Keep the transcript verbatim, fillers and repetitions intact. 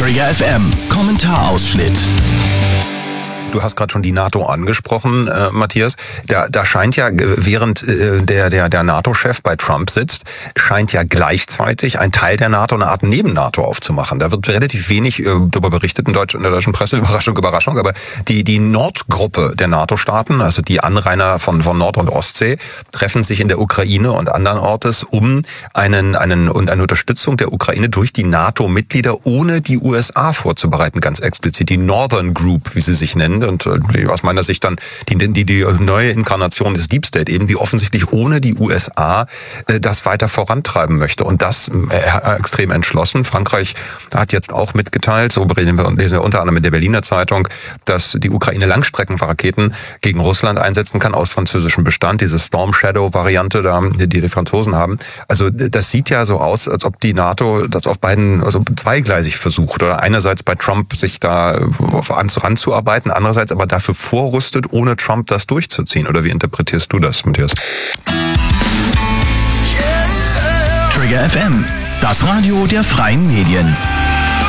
Trigger F M, Kommentarausschnitt. Du hast gerade schon die NATO angesprochen, äh, Matthias. Da, da scheint ja, während äh, der, der, der NATO-Chef bei Trump sitzt, scheint ja gleichzeitig ein Teil der NATO eine Art Neben-NATO aufzumachen. Da wird relativ wenig äh, darüber berichtet in, Deutsch, in der deutschen Presse, Überraschung, Überraschung. Aber die, die Nordgruppe der NATO-Staaten, also die Anrainer von, von Nord- und Ostsee, treffen sich in der Ukraine und anderen Ortes, um einen, einen, und eine Unterstützung der Ukraine durch die NATO-Mitglieder ohne die U S A vorzubereiten, ganz explizit. Die Northern Group, wie sie sich nennen. Und aus meiner Sicht dann die, die, die neue Inkarnation des Deep State eben, die offensichtlich ohne die U S A äh, das weiter vorantreiben möchte. Und das äh, extrem entschlossen. Frankreich hat jetzt auch mitgeteilt, so reden wir, lesen wir unter anderem in der Berliner Zeitung, dass die Ukraine Langstreckenraketen gegen Russland einsetzen kann aus französischem Bestand, diese Storm Shadow-Variante, da, die die Franzosen haben. Also das sieht ja so aus, als ob die NATO das auf beiden, also zweigleisig versucht. Oder einerseits bei Trump sich da ranzuarbeiten, andererseits aber dafür vorrüstet, ohne Trump das durchzuziehen. Oder wie interpretierst du das, Matthias? Trigger F M, das Radio der freien Medien.